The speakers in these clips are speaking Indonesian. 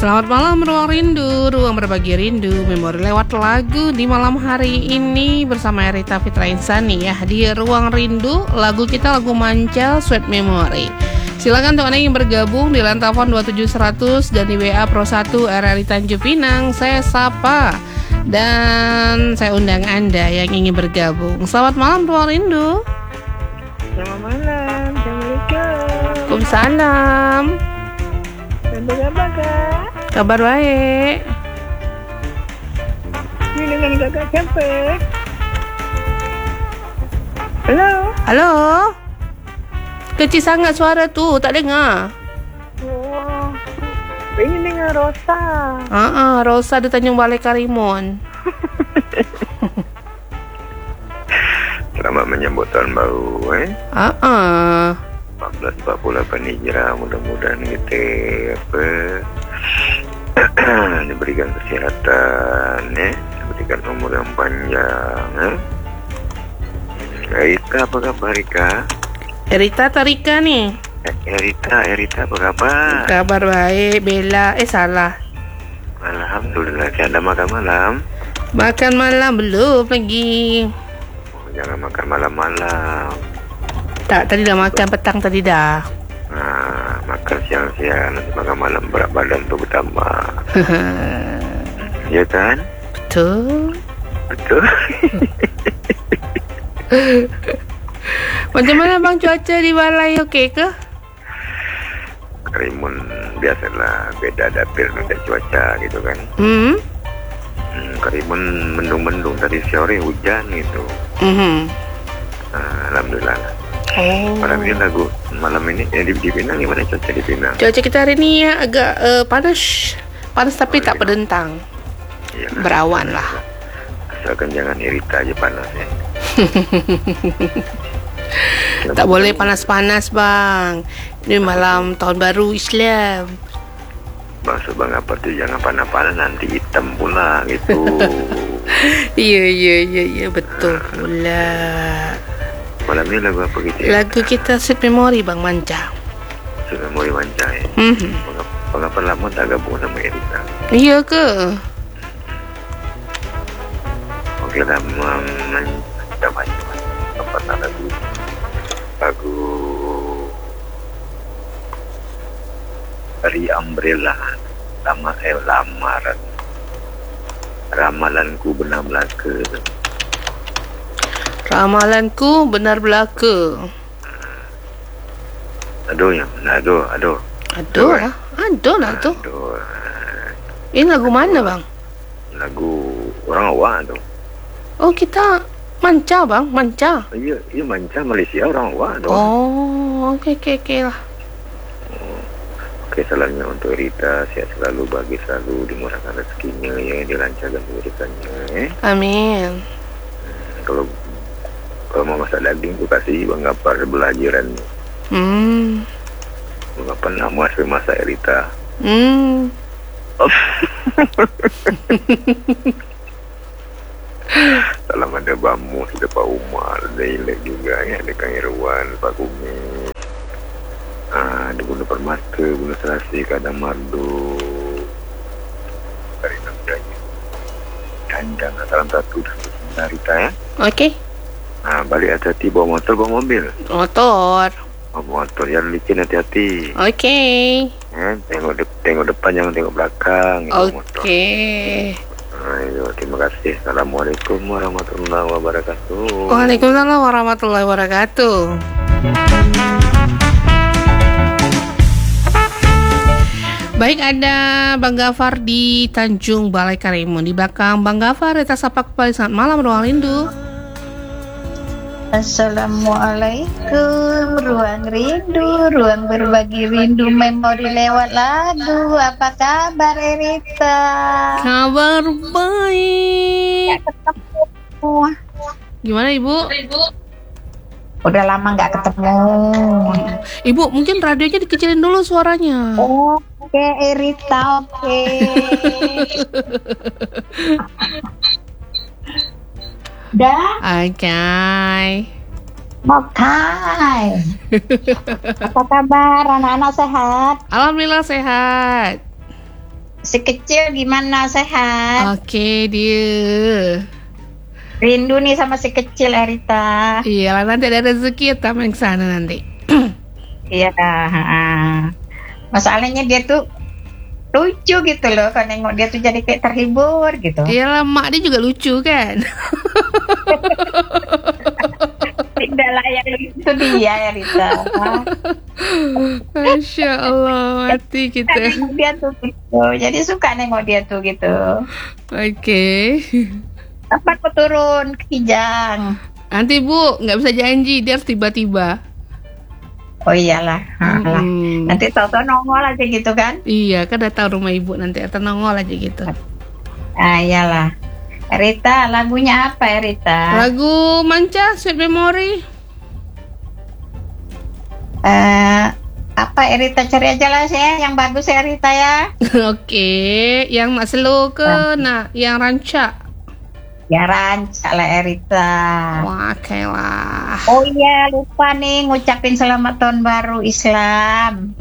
Selamat malam Ruang Rindu, ruang berbagi rindu, memori lewat lagu di malam hari ini bersama Erita Fitra Insani ya. Di Ruang Rindu, lagu kita lagu Manca Sweet Memory. Silakan untuk Anda yang bergabung di line telepon 27100 dan di WA Pro 1 RRI Tanjung Pinang. Saya sapa dan saya undang Anda yang ingin bergabung. Selamat malam Ruang Rindu. Selamat malam, Assalamualaikum. Waalaikumsalam. Apa kabar Kak? Kabar baik. Ini dengan kakak siapa? Halo? Halo. Kecil sangat suara tu, tak dengar. Oh, ini dengan Rosa. Rosa di Tanjung Balai Karimun. Selamat menyambut tahun baru 1448 Hijrah. Mudah-mudahan kita diberikan kesihatan diberikan umur yang panjang Rita, apa kabar Rika? Erita Tarika nih. Erita apa kabar? Kabar baik. Bella, salah. Alhamdulillah. Anda makan malam? Makan malam belum lagi. Jangan makan malam-malam. Tak, tadi dah makan petang tadi dah. Makan siang-siang, nanti makan malam berat badan tu bertambah. Ya kan? Betul. Macam mana bang cuaca di Balai, okey ke? Karimun biasalah, beda dapil beda cuaca gitu kan. Karimun mendung-mendung, tadi sore hujan gitu. Alhamdulillah. Malam ini di Pinang gimana cuaca di Pinang? Cuaca kita hari ni agak panas tapi tak berdentang. Iyalah, berawan lah. Asalkan jangan Erita aja panas ya. Tak boleh panas-panas bang. Ini malam tahun baru Islam. Maksud bang apa tu, jangan panas-panas nanti hitam pula gitu. Ya betul pula. Malam ni lagu apa kita? Lagu kita Sweet Memory bang, Manca. Sweet Memory Manca ya. Mengapa lama tak gabung sama Erita? Iya ke? Okey lah, macam-macam. Apa tak lagu dari Umbrella, lamaran. Ramalanku benar belaka. Ramalanku benar belaka. Aduh lah tu. Ini lagu mana bang? Lagu orang awak tu. Oh, kita Manca bang, Manca. Ya Manca, Malaysia orang awak tu. Oh, okey lah. Okey, salamnya untuk Rita, sihat selalu, bahagia selalu, dimurahkan rezekinya, yang dilancarkan pendidikannya. Amin. Kalau mau masak daging tu kasih Bang Gapar belajaran. Bang Gapar nama saya masak Rita. Salam ada Bamu, ada Pak Umar, ada Ilek juga ya, ada Kang Irwan, Pak Kumis. Ada Bunda Permata, Bunda Serasi, Kadang Mardu, dari Namjanya. Kandang, salam satu dari Rita ya. Okey. Balik hati-hati, bawa motor, bawa mobil. Motor. Motor, jangan licin, hati-hati. Okey. Tengok depan, jangan tengok belakang. Okey. Terima kasih. Assalamualaikum warahmatullahi wabarakatuh. Waalaikumsalam warahmatullahi wabarakatuh. Baik, ada Bang Gafar di Tanjung Balai Karimun. Di belakang Bang Gafar, kita sapa kembali. Selamat malam Ruang Rindu. Assalamualaikum, ruang rindu, ruang berbagi rindu, memori lewat lagu. Apa kabar Erita? Kabar baik. Gimana Ibu? Udah lama nggak ketemu. Ibu, mungkin radionya dikecilin dulu suaranya. Oke, Erita, oke. Dah? Okay. Apa kabar? Anak-anak sehat? Alhamdulillah sehat. Si kecil gimana, sehat? Oke dia. Rindu nih sama si kecil Erita. Iyalah nanti ada rezeki kita main ke sana nanti. Iya. Masalahnya dia tuh lucu gitu loh. Kalau nengok dia tuh jadi kayak terhibur gitu. Iyalah mak dia juga lucu kan. Tidak lah yang lucu dia Erita. Masya Allah mati kita. Nengok dia tuh gitu. Jadi suka nengok dia tuh gitu. Oke. Kapan kau turun ke Kijang? Nanti Bu nggak bisa janji, dia harus tiba-tiba. Oh iyalah. Nanti tahu-tahu nongol aja gitu kan? Iya kan udah tahu rumah ibu nanti atau nongol aja gitu. Iyalah. Erita, lagunya apa Erita? Lagu Manca Sweet Memory. Apa Erita cari aja lah ya, yang bagus ya Erita ya. Oke, yang mak slow ke yang ranca. Ya rancak lah Erita. Wah, lah. Oh iya, lupa nih ngucapin selamat tahun baru Islam.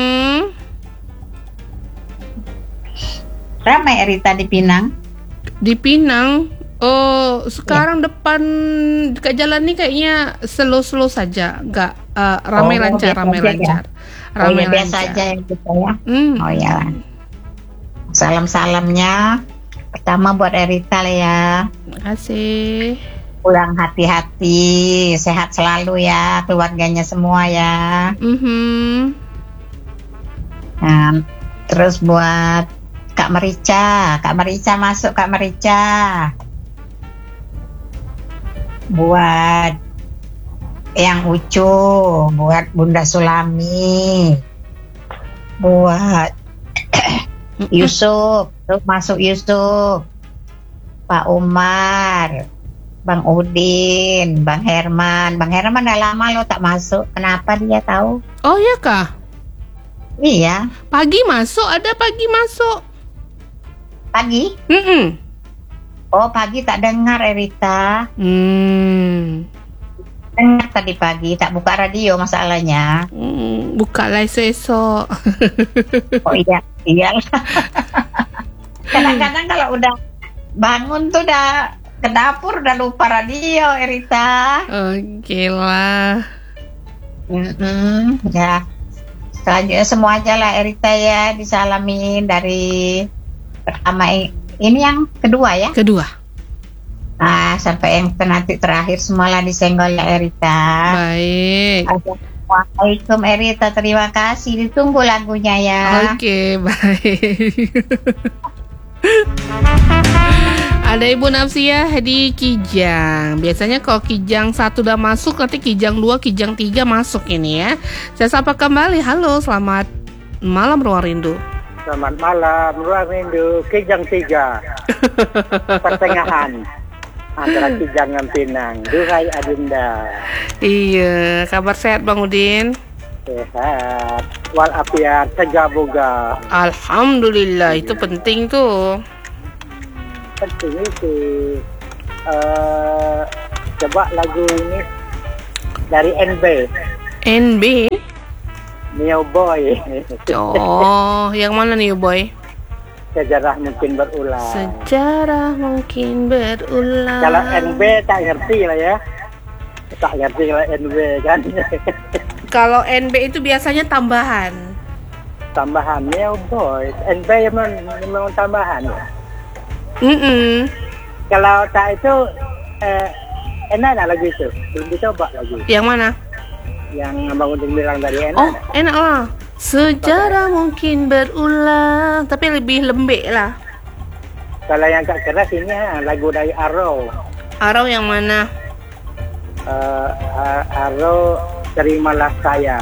Ramai Erita di Pinang? Di Pinang, oh sekarang depan dekat jalan nih kayaknya slow saja, nggak ramai lancar. Biasa aja ya gitu ya. Oh ya. Salam-salamnya pertama buat Erita lah ya. Terima kasih. Pulang hati-hati, sehat selalu ya keluarganya semua ya. Nah, terus buat Kak Merica masuk Kak Merica. Buat yang Ucu, buat Bunda Sulami, buat Yusuf, terus masuk Yusuf, Pak Umar, Bang Udin, Bang Herman udah lama lo tak masuk, kenapa dia tahu? Oh iya kah? Iya. Pagi masuk. Pagi? Oh pagi tak dengar Erita. Dengar tadi pagi, tak buka radio masalahnya. Buka lah esok. Oh iya. Kadang-kadang kalau udah bangun tuh udah ke dapur udah lupa radio Erita. Oke lah. Ya. Selanjutnya semua aja lah Erita ya, disalamin dari pertama ini yang kedua ya. Kedua. Nah sampai yang nanti terakhir semualah disenggol ya Erita. Baik. Assalamualaikum Erita, terima kasih, ditunggu lagunya ya. Oke, baik. Ada Ibu Nafsiah di Kijang. Biasanya kalau Kijang 1 udah masuk, nanti Kijang 2, Kijang 3 masuk ini ya. Saya sapa kembali. Halo, selamat malam Ruang Rindu. Selamat malam Ruang Rindu, Kijang 3. Pertengahan antara Kijang dan Pinang. Duhai Adinda. Iya, kabar sehat Bang Udin? Sehat walafiat segaboga. Alhamdulillah, itu penting tuh. Penting itu. Coba lagu ini dari NB Neo Boy. Oh, yang mana nih Boy? Sejarah mungkin berulang. Sejarah mungkin berulang. Kalau NB tak ngerti lah ya. Tak ngerti lah NB kan. Kalau NB itu biasanya tambahan. Tambahan Neo Boy. NB memang tambahan ya. Kalau tak itu enak lagu itu. Belum dicoba lagu. Yang mana? Yang Abang Udin bilang tadi enak. Oh, enak lah. Sejarah mungkin berulang, tapi lebih lembek lah. Kalau yang agak keras ini lagu dari Arrow. Arrow yang mana? Arrow Terimalah Sayang.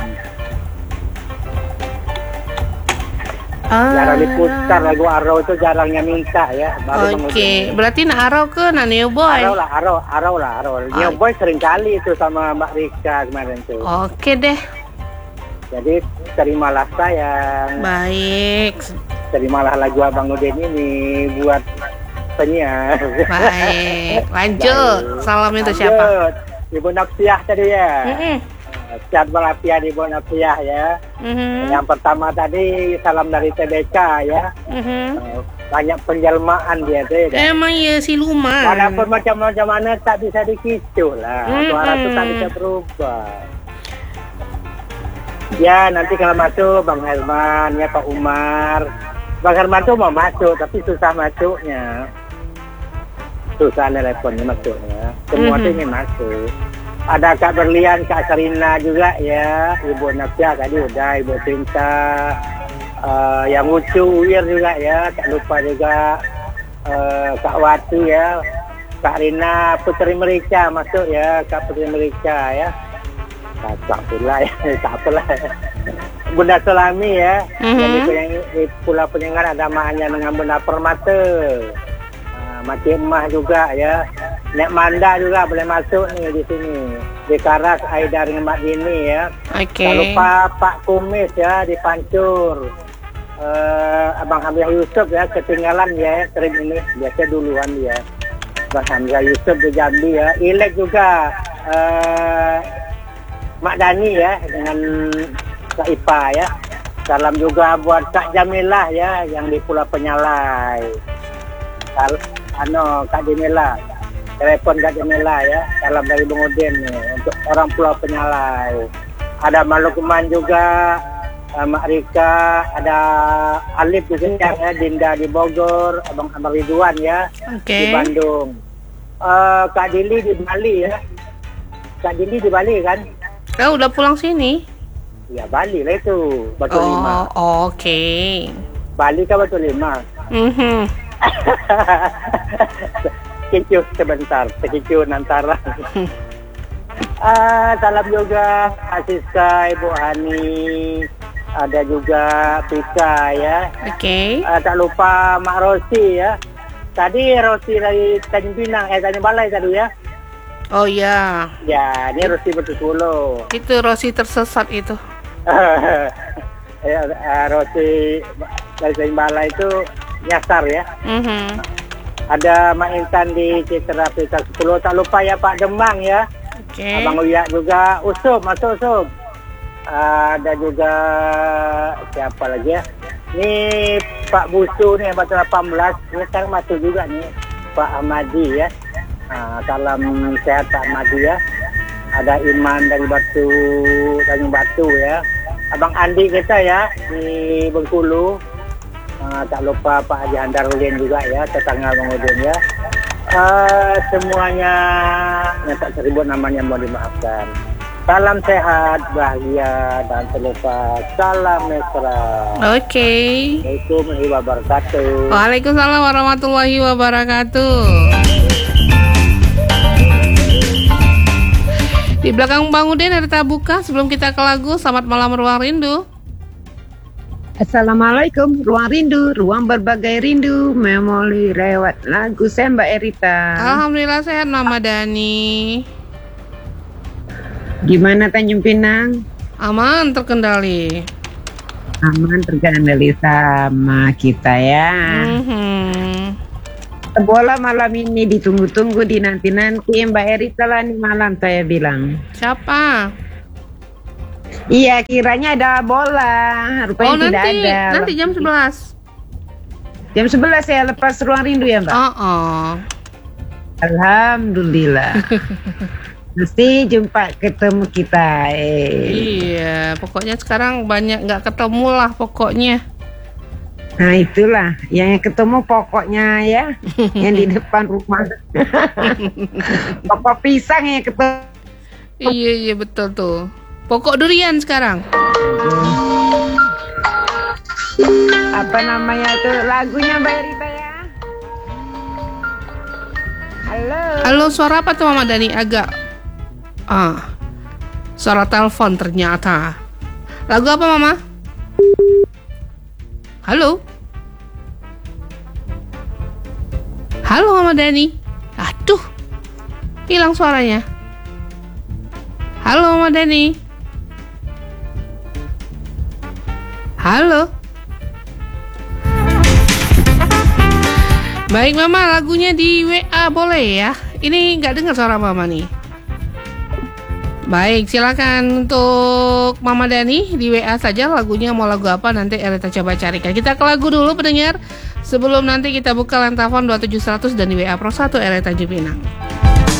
Jarang diputar lagu Arrow itu, jarangnya minta ya. Oke, berarti nak Arrow ke nak Neo Boy? Arrow lah. Neo Boy sering kali itu sama Mbak Rika kemarin tuh. Oke deh. Jadi terimalah sayang. Baik. Terimalah lagu Abang Udin ini buat penyiar. Baik. Lanjut. Salam itu siapa? Ibu Nafsiah tadi ya. Sehat walafiat Ibu Nafsiah ya. Yang pertama tadi salam dari TBK ya. Banyak penjelmaan dia tuh. Emang ya siluman. Walaupun macam mana tak bisa dikicau lah. Suara itu tak bisa berubah. Ya nanti kalau masuk Bang Herman ya Pak Umar. Bang Herman tuh mau masuk tapi susah masuknya. Susah teleponnya masuknya. Semua tuh ingin masuk. Ada Kak Berlian, Kak Sarina juga ya, Ibu Nafia tadi udah, Ibu Tinta, yang lucu Uir juga ya, tak lupa juga Kak Wati ya, Kak Rina, Putri Merica masuk ya, Kak Putri Merica ya, tak pula ya, tak apalah. Bunda Sulami ya, di Pulau Penyengat ada maknya dengan Bunda Permata, Makcik Emah juga ya. Nek Manda juga boleh masuk nih di sini. Di Karas, Aida dengan Mak Dini ya. Tak lupa Pak Kumis ya di Pancur. Abang Hamzah Yusuf ya ketinggalan ya trip ini. Biasa duluan ya. Abang Hamzah Yusuf di Jambi ya. Ilek juga Mak Dani ya dengan Kak Ipa ya. Salam juga buat Kak Jamilah ya yang di Pulau Penyalai. Kak Jamilah. Telepon Kak Jamila ya, salam dari Bang Udin nih untuk orang Pulau Penyalai. Ada Malukuman juga, Mak Rika, ada Alif juga ya, Dinda di Bogor, Abang Amar Ridwan ya, di Bandung. Kak Dili di Bali ya, Kak Dili di Bali kan? Udah pulang sini? Ya Bali lah itu, Batu Lima. Oke. Bali kan Batu Lima. Kecu sebentar, kecu antara. Salam juga Asiska, Ibu Hani, ada juga Pika ya. Tak lupa Mak Rosi ya. Tadi Rosi dari Tanjung Pinang, Tanjung Balai tadi ya. Oh ya. Ya, ini Rosi Betusulo. Itu Rosi tersesat itu. Rosi dari Tanjung Balai itu nyasar ya. Ada Mak Intan di Citra Pita 10. Tak lupa ya Pak Demang ya. Abang Uya juga. Usub, masuk Usub. Ada juga siapa lagi ya. Ini Pak Busu nih Batu 18. Ini sekarang masuk juga nih Pak Ahmadi ya. Salam sehat Pak Ahmadi ya. Ada Iman dari Tanjung Batu ya. Abang Andi kita ya di Bengkulu. Tak lupa Pak Haji Handarudin juga ya, tetangga Bang Udin ya. Semuanya yang tak tersebut namanya mau dimaafkan. Salam sehat, bahagia, dan tak lupa salam mesra. Assalamualaikum warahmatullahi wabarakatuh. Waalaikumsalam warahmatullahi wabarakatuh. Di belakang Bang Udin ada tabuka. Sebelum kita ke lagu, selamat malam Ruang Rindu. Assalamualaikum, Ruang Rindu, ruang berbagai rindu, memori lewat lagu saya Mbak Erita. Alhamdulillah sehat Mama Dani. Gimana Tanjung Pinang? Aman, terkendali. Aman, terkendali sama kita ya. Bola malam ini ditunggu-tunggu, dinanti-nanti Mbak Erita lah nih malam saya bilang. Siapa? Iya, kiranya ada bola. Rupanya tidak ada. Nanti jam 11. Jam 11 ya lepas Ruang Rindu ya Mbak? Alhamdulillah. Mesti jumpa ketemu kita. Iya, pokoknya sekarang banyak nggak ketemu lah pokoknya. Nah itulah yang ketemu pokoknya ya. Yang di depan rumah. Pokok pisang yang ketemu. Iya betul tuh. Pokok durian sekarang. Apa namanya tuh lagunya Mbak Rita ya? Halo, suara apa tuh Mama Dani? Agak suara telepon ternyata. Lagu apa Mama? Halo Mama Dani. Aduh, hilang suaranya. Halo Mama Dani. Halo. Baik Mama, lagunya di WA boleh ya? Ini nggak dengar suara Mama nih. Baik, silakan untuk Mama Dani di WA saja lagunya, mau lagu apa nanti Erita coba carikan. Kita ke lagu dulu pendengar, sebelum nanti kita buka line telepon 27100 dan di WA Pro 1 Erita Jupinang.